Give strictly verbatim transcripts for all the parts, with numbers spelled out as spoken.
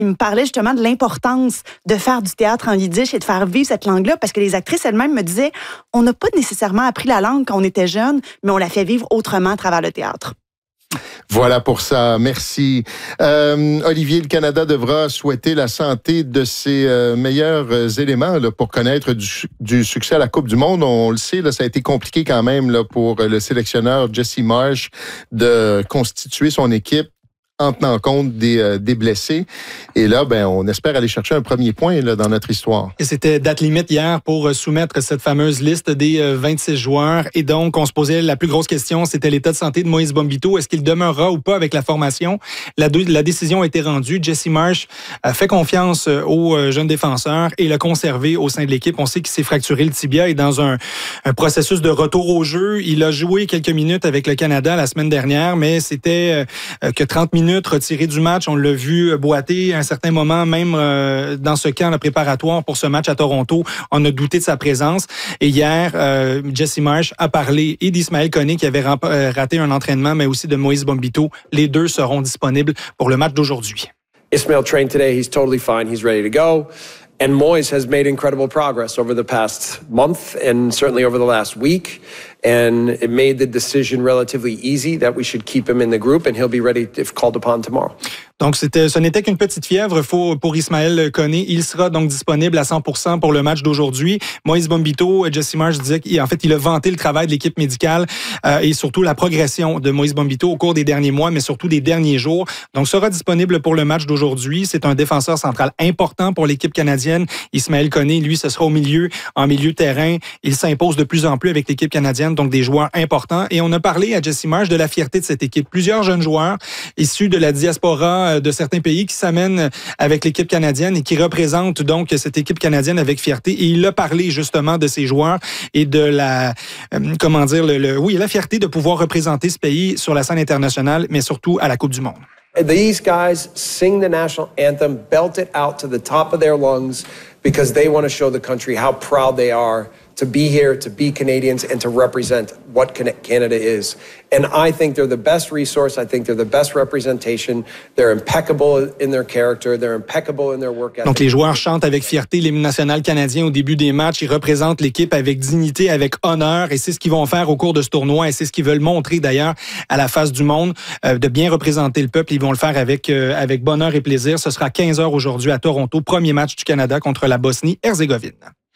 il me parlait justement de l'importance de faire du théâtre en yiddish et de faire vivre cette langue-là, parce que les actrices elles-mêmes me disaient, on n'a pas nécessairement appris la langue quand on était jeune, mais on la fait vivre autrement à travers le théâtre. Voilà pour ça. Merci. Euh, Olivier, le Canada devra souhaiter la santé de ses euh, meilleurs euh, éléments là, pour connaître du, du succès à la Coupe du Monde. On le sait, là, ça a été compliqué quand même là, pour le sélectionneur Jesse Marsh de constituer son équipe en tenant compte des, euh, des blessés. Et là, ben, on espère aller chercher un premier point là, dans notre histoire. Et c'était date limite hier pour soumettre cette fameuse liste des vingt-six joueurs. Et donc, on se posait la plus grosse question, c'était l'état de santé de Moïse Bombito. Est-ce qu'il demeurera ou pas avec la formation? La, deux, la décision a été rendue. Jesse Marsh a fait confiance au jeune défenseur et l'a conservé au sein de l'équipe. On sait qu'il s'est fracturé le tibia et dans un, un processus de retour au jeu. Il a joué quelques minutes avec le Canada la semaine dernière, mais c'était que trente minutes retiré du match. On l'a vu boiter à un certain moment, même euh, dans ce camp là, préparatoire pour ce match à Toronto. On a douté de sa présence. Et hier, euh, Jesse Marsh a parlé et d'Ismaël Koné qui avait ramp- raté un entraînement, mais aussi de Moïse Bombito. Les deux seront disponibles pour le match d'aujourd'hui. Ismail trained today. He's totally fine. He's ready to go. And Moise has made incredible progress over the past month and certainly over the last week. And it made the decision relatively easy that we should keep him in the group and he'll be ready if called upon tomorrow. Donc, c'était, ce n'était qu'une petite fièvre pour, pour Ismaël Koné. Il sera donc disponible à cent pour cent pour le match d'aujourd'hui. Moïse Bombito, Jesse Marsh disait qu'en fait, il a vanté le travail de l'équipe médicale euh, et surtout la progression de Moïse Bombito au cours des derniers mois, mais surtout des derniers jours. Donc, sera disponible pour le match d'aujourd'hui. C'est un défenseur central important pour l'équipe canadienne. Ismaël Koné, lui, ce sera au milieu, en milieu de terrain. Il s'impose de plus en plus avec l'équipe canadienne, donc des joueurs importants. Et on a parlé à Jesse Marsh de la fierté de cette équipe. Plusieurs jeunes joueurs issus de la diaspora de certains pays qui s'amènent avec l'équipe canadienne et qui représentent donc cette équipe canadienne avec fierté. Et il a parlé justement de ces joueurs et de la, euh, comment dire, le, le, oui, la fierté de pouvoir représenter ce pays sur la scène internationale, mais surtout à la Coupe du Monde. These guys sing the national anthem, belt it out to the top of their lungs because they want to show the country how proud they are to be here, to be Canadians, and to represent what Canada is. And I think they're the best resource. I think they're the best representation. They're impeccable in their character. They're impeccable in their work ethic. Donc, les joueurs chantent avec fierté l'hymne national canadien au début des matchs. Ils représentent l'équipe avec dignité, avec honneur. Et c'est ce qu'ils vont faire au cours de ce tournoi. Et c'est ce qu'ils veulent montrer, d'ailleurs, à la face du monde, euh, de bien représenter le peuple. Ils vont le faire avec, euh, avec bonheur et plaisir. Ce sera à quinze heures aujourd'hui à Toronto. Premier match du Canada contre la Bosnie-Herzégovine.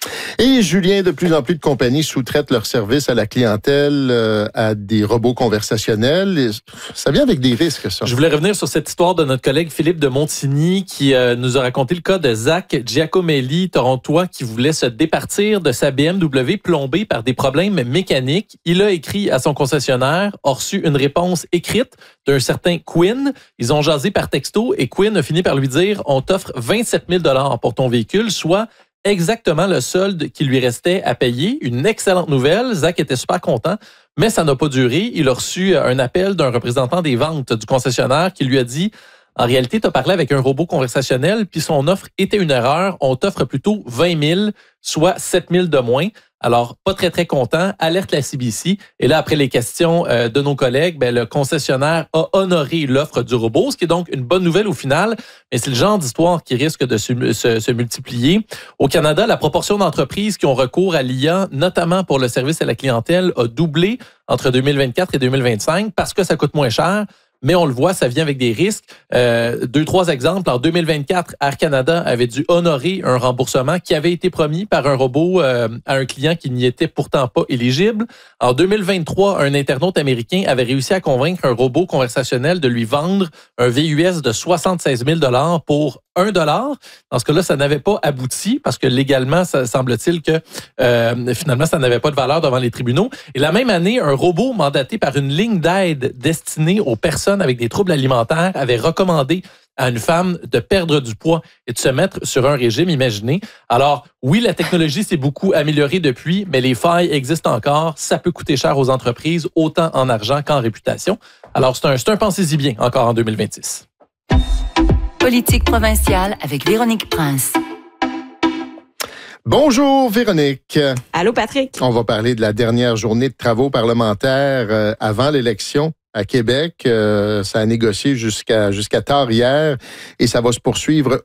Et Julien, de plus en plus de compagnies sous-traitent leurs services à la clientèle euh, à des robots conversationnels. Et ça vient avec des risques, ça. Je voulais revenir sur cette histoire de notre collègue Philippe de Montigny qui euh, nous a raconté le cas de Zach Giacomelli, torontois, qui voulait se départir de sa B M W plombée par des problèmes mécaniques. Il a écrit à son concessionnaire, a reçu une réponse écrite d'un certain Quinn. Ils ont jasé par texto et Quinn a fini par lui dire « On t'offre vingt-sept mille dollars pour ton véhicule, soit exactement le solde qui lui restait à payer. » Une excellente nouvelle. Zach était super content, mais ça n'a pas duré. Il a reçu un appel d'un représentant des ventes du concessionnaire qui lui a dit « En réalité, tu as parlé avec un robot conversationnel, puis son offre était une erreur. On t'offre plutôt vingt mille, soit sept mille de moins. » Alors, pas très, très content. Alerte la C B C. Et là, après les questions euh, de nos collègues, ben, le concessionnaire a honoré l'offre du robot, ce qui est donc une bonne nouvelle au final. Mais c'est le genre d'histoire qui risque de se, se, se multiplier. Au Canada, la proportion d'entreprises qui ont recours à l'I A, notamment pour le service à la clientèle, a doublé entre deux mille vingt-quatre et deux mille vingt-cinq parce que ça coûte moins cher. Mais on le voit, ça vient avec des risques. Euh, deux, trois exemples. En deux mille vingt-quatre, Air Canada avait dû honorer un remboursement qui avait été promis par un robot euh, à un client qui n'y était pourtant pas éligible. En deux mille vingt-trois, un internaute américain avait réussi à convaincre un robot conversationnel de lui vendre un V U S de soixante-seize mille dollars pour un dollar. Dans ce cas-là, ça n'avait pas abouti parce que légalement, ça semble-t-il que euh, finalement, ça n'avait pas de valeur devant les tribunaux. Et la même année, un robot mandaté par une ligne d'aide destinée aux personnes avec des troubles alimentaires avait recommandé à une femme de perdre du poids et de se mettre sur un régime imaginé. Alors, oui, la technologie s'est beaucoup améliorée depuis, mais les failles existent encore. Ça peut coûter cher aux entreprises, autant en argent qu'en réputation. Alors, c'est un, c'est un pensez-y bien encore en deux mille vingt-six. Politique provinciale avec Véronique Prince. Bonjour Véronique. Allô Patrick. On va parler de la dernière journée de travaux parlementaires euh, avant l'élection à Québec. Euh, ça a négocié jusqu'à jusqu'à tard hier et ça va se poursuivre